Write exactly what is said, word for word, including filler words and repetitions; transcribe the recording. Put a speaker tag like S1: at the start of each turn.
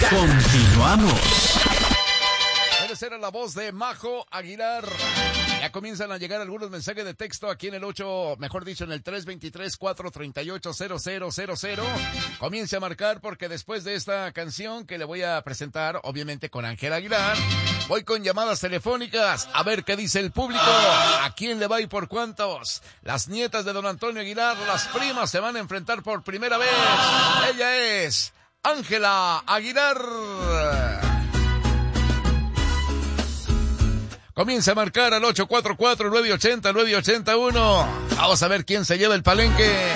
S1: Continuamos.
S2: Esa era la voz de Majo Aguilar. Ya comienzan a llegar algunos mensajes de texto aquí en el ocho, mejor dicho, en el tres dos tres, cuatro tres ocho, cero cero cero cero. Comience a marcar porque después de esta canción que le voy a presentar, obviamente con Ángel Aguilar, voy con llamadas telefónicas a ver qué dice el público. ¿A quién le va y por cuántos? Las nietas de don Antonio Aguilar, las primas, se van a enfrentar por primera vez. Ella es Ángela Aguilar. Comienza a marcar al ocho cuatro cuatro, nueve ocho cero, nueve ocho uno. Vamos a ver quién se lleva el palenque.